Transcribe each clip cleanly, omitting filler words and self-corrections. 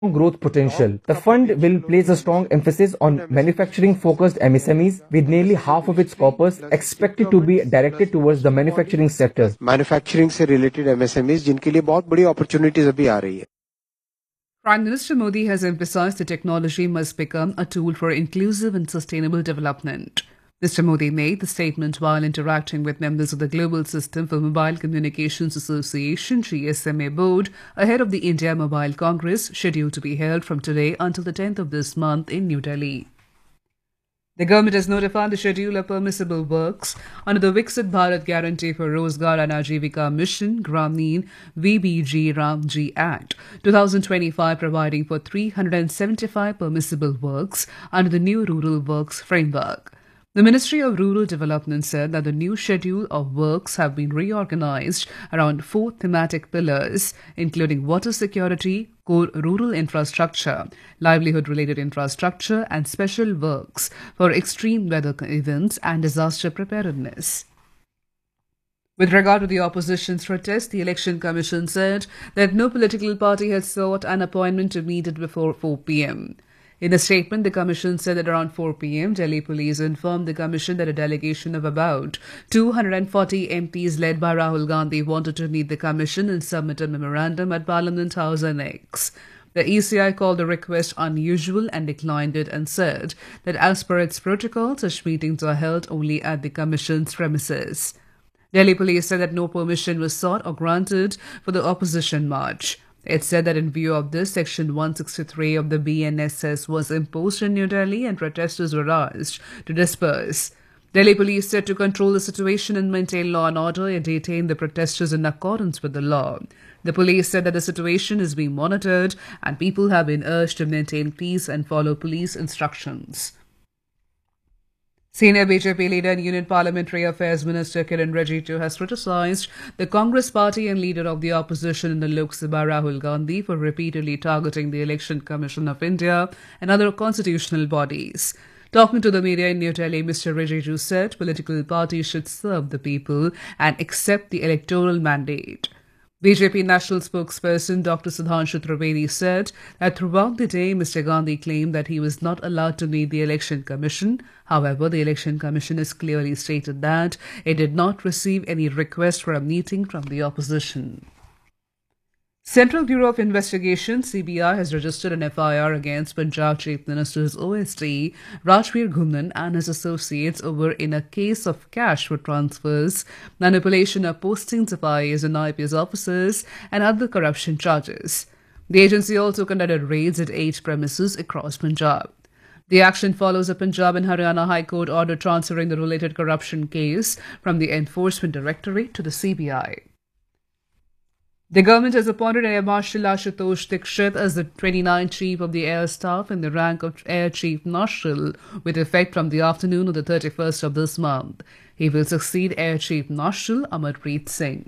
growth potential. The fund will place a strong emphasis on manufacturing-focused MSMEs, with nearly half of its corpus expected to be directed towards the manufacturing sector. Manufacturing से related MSMEs जिनके लिए बहुत बड़ी opportunities अभी आ रही है. Prime Minister Modi has emphasized that technology must become a tool for inclusive and sustainable development. Mr. Modi made the statement while interacting with members of the Global System for Mobile Communications Association (GSMA) board ahead of the India Mobile Congress scheduled to be held from today until the 10th of this month in New Delhi. The government has notified the schedule of permissible works under the Viksit Bharat Guarantee for Rozgar and Ajivika Mission Gramin VBG Ramji Act 2025, providing for 375 permissible works under the new Rural Works Framework. The Ministry of Rural Development said that the new schedule of works have been reorganized around 4 thematic pillars, including water security, core rural infrastructure, livelihood-related infrastructure, and special works for extreme weather events and disaster preparedness. With regard to the opposition's protest, the Election Commission said that no political party has sought an appointment to meet it before 4 p.m. In a statement, the Commission said that around 4 p.m., Delhi police informed the Commission that a delegation of about 240 MPs led by Rahul Gandhi wanted to meet the Commission and submit a memorandum at Parliament House Annex. The ECI called the request unusual and declined it and said that as per its protocol, such meetings are held only at the Commission's premises. Delhi police said that no permission was sought or granted for the opposition march. It said that in view of this, Section 163 of the BNSS was imposed in New Delhi and protesters were asked to disperse. Delhi police said to control the situation and maintain law and order and detain the protesters in accordance with the law. The police said that the situation is being monitored and people have been urged to maintain peace and follow police instructions. Senior BJP leader and Union Parliamentary Affairs Minister Kiran Rijiju has criticized the Congress party and leader of the opposition in the Lok Sabha, Rahul Gandhi, for repeatedly targeting the Election Commission of India and other constitutional bodies. Talking to the media in New Delhi, Mr. Rijiju said political parties should serve the people and accept the electoral mandate. BJP national spokesperson Dr. Sudhanshu Trivedi said that throughout the day, Mr. Gandhi claimed that he was not allowed to meet the Election Commission. However, the Election Commission has clearly stated that it did not receive any request for a meeting from the opposition. Central Bureau of Investigation (CBI) has registered an FIR against Punjab Chief Minister's OSD Rajveer Ghumnan and his associates over in a case of cash for transfers, manipulation of postings of IAS and IPS officers, and other corruption charges. The agency also conducted raids at 8 premises across Punjab. The action follows a Punjab and Haryana High Court order transferring the related corruption case from the Enforcement Directorate to the CBI. The government has appointed Air Marshal Ashutosh Dikshit as the 29th Chief of the Air Staff in the rank of Air Chief Marshal with effect from the afternoon of the 31st of this month. He will succeed Air Chief Marshal Amarpreet Singh.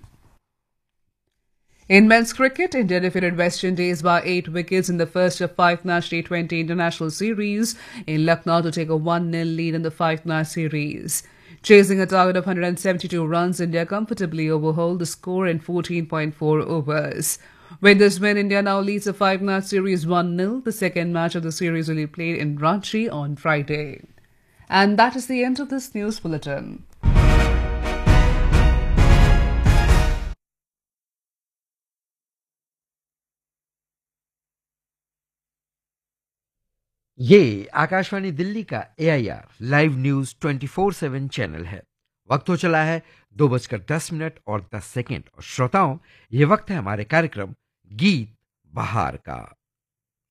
In men's cricket, India defeated West Indies by 8 wickets in the first of 5-match T20 international series in Lucknow to take a 1-0 lead in the 5-match series. Chasing a target of 172 runs, India comfortably overhauled the score in 14.4 overs. With this win, India now leads the 5-match series 1-0. The second match of the series will be played in Ranchi on Friday. And that is the end of this news bulletin. ये आकाशवाणी दिल्ली का AIR live news 24/7 channel है। वक्त हो चला है 2:10 और 10 second. और श्रोताओं, ये वक्त है हमारे कार्यक्रम गीत बहार का।